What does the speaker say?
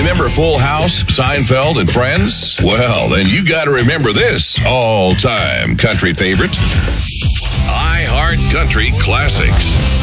Remember Full House, Seinfeld, and Friends? Well, then you got to remember this all-time country favorite, iHeart Country Classics.